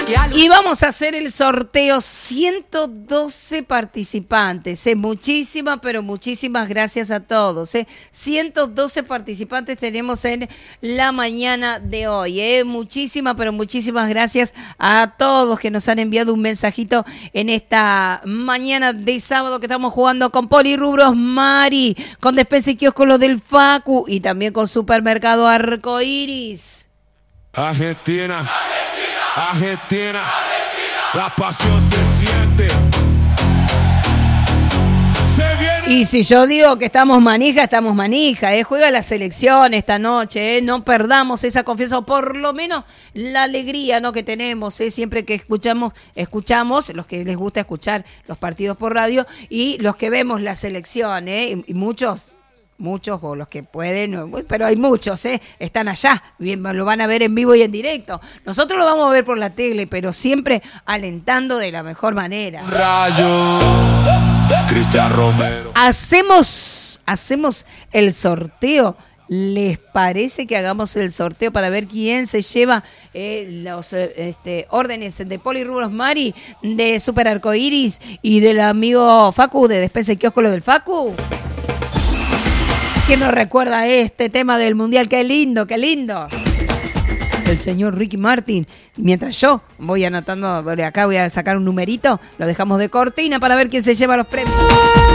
Y vamos a hacer el sorteo 112 participantes. Muchísimas, pero muchísimas gracias a todos. 112 participantes tenemos en la mañana de hoy. Muchísimas, pero muchísimas gracias a todos que nos han enviado un mensajito en esta mañana de sábado que estamos jugando con Polirrubros Mari, con Despensa y Kiosco lo del Facu y también con Supermercado Arcoiris. Argentina, Argentina, la pasión se siente. Y si yo digo que estamos manija, estamos manija, juega la selección esta noche, no perdamos esa confianza, o por lo menos la alegría, ¿no?, que tenemos, siempre que escuchamos, los que les gusta escuchar los partidos por radio y los que vemos la selección, y muchos, o los que pueden, pero hay muchos, están allá, bien, lo van a ver en vivo y en directo. Nosotros lo vamos a ver por la tele, pero siempre alentando de la mejor manera. Rayo, Cristian Romero. Hacemos el sorteo. ¿Les parece que hagamos el sorteo para ver quién se lleva los órdenes de Polirrubros Mari, de Super Arcoiris y del amigo Facu de Despensa y Kiosco lo del Facu? ¿Quién nos recuerda este tema del Mundial? ¡Qué lindo, qué lindo! El señor Ricky Martin. Mientras yo voy anotando, acá voy a sacar un numerito, lo dejamos de cortina para ver quién se lleva los premios.